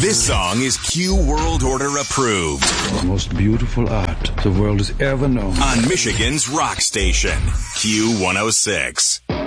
This song is Q World Order approved. The most beautiful art the world has ever known. On Michigan's rock station, Q106.